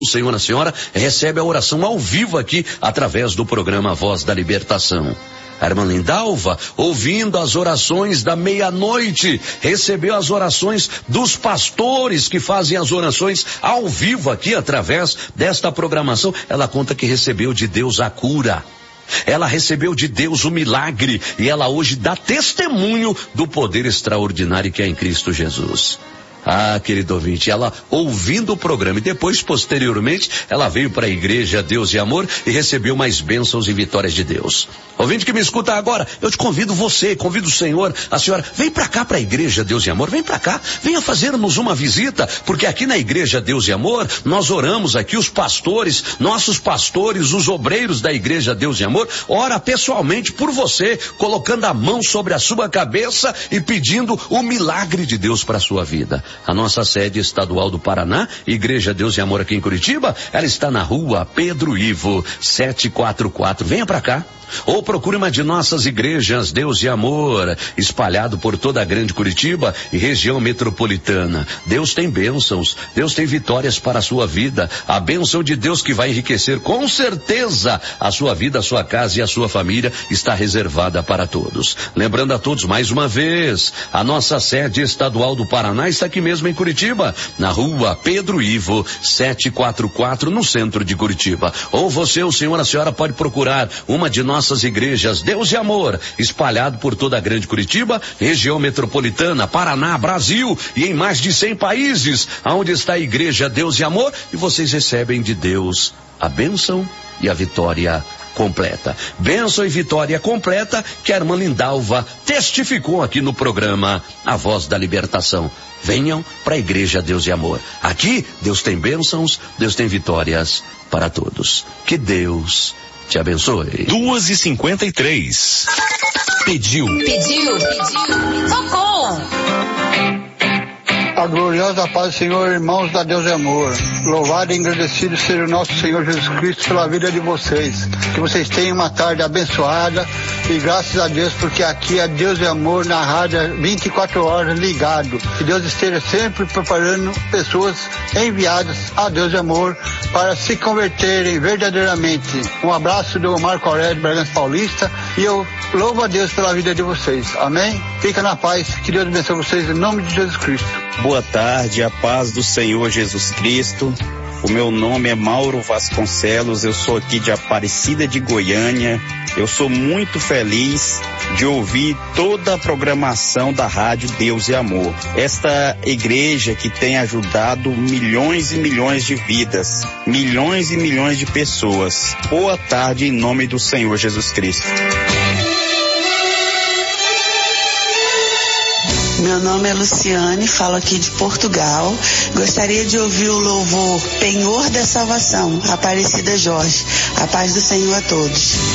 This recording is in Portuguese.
O Senhor, a senhora, recebe a oração ao vivo aqui, através do programa Voz da Libertação. A irmã Lindalva, ouvindo as orações da meia-noite, recebeu as orações dos pastores que fazem as orações ao vivo aqui, através desta programação. Ela conta que recebeu de Deus a cura. Ela recebeu de Deus o milagre e ela hoje dá testemunho do poder extraordinário que há em Cristo Jesus. Ah, querido ouvinte, ela ouvindo o programa e depois, posteriormente, ela veio para a igreja Deus e Amor e recebeu mais bênçãos e vitórias de Deus. Ouvinte que me escuta agora, eu te convido você, convido o Senhor, a senhora, vem para cá para a igreja Deus e Amor, vem para cá, venha fazer-nos uma visita, porque aqui na igreja Deus e Amor, nós oramos aqui, os pastores, nossos pastores, os obreiros da igreja Deus e Amor, ora pessoalmente por você, colocando a mão sobre a sua cabeça e pedindo o milagre de Deus para a sua vida. A nossa sede estadual do Paraná, Igreja Deus e Amor aqui em Curitiba, ela está na rua Pedro Ivo, 744. Venha para cá. Ou procure uma de nossas igrejas Deus e Amor, espalhado por toda a grande Curitiba e região metropolitana. Deus tem bênçãos, Deus tem vitórias para a sua vida. A bênção de Deus que vai enriquecer com certeza a sua vida, a sua casa e a sua família está reservada para todos. Lembrando a todos mais uma vez, a nossa sede estadual do Paraná está aqui mesmo em Curitiba, na rua Pedro Ivo, 744, no centro de Curitiba. Ou você, o senhor, a senhora pode procurar uma de nossas igrejas Deus e Amor, espalhado por toda a grande Curitiba, região metropolitana, Paraná, Brasil e em mais de 100 países, aonde está a igreja Deus e Amor, e vocês recebem de Deus a bênção e a vitória completa. Bênção e vitória completa que a irmã Lindalva testificou aqui no programa A Voz da Libertação. Venham para a igreja Deus e Amor. Aqui Deus tem bênçãos, Deus tem vitórias para todos. Que Deus te abençoe. 2h53. Pediu. Tocou. A gloriosa paz do Senhor, irmãos da Deus e Amor. Louvado e agradecido seja o nosso Senhor Jesus Cristo pela vida de vocês. Que vocês tenham uma tarde abençoada e graças a Deus, porque aqui é Deus e Amor na rádio 24 horas ligado. Que Deus esteja sempre preparando pessoas enviadas a Deus e Amor para se converterem verdadeiramente. Um abraço do Marco Aurélio Bragança Paulista e eu louvo a Deus pela vida de vocês. Amém? Fica na paz. Que Deus abençoe vocês em nome de Jesus Cristo. Boa tarde, a paz do Senhor Jesus Cristo. O meu nome é Mauro Vasconcelos, eu sou aqui de Aparecida de Goiânia. Eu sou muito feliz de ouvir toda a programação da Rádio Deus e Amor. Esta igreja que tem ajudado milhões e milhões de vidas, milhões e milhões de pessoas. Boa tarde em nome do Senhor Jesus Cristo. Meu nome é Luciane, falo aqui de Portugal. Gostaria de ouvir o louvor Penhor da Salvação, Aparecida Jorge. A paz do Senhor a todos.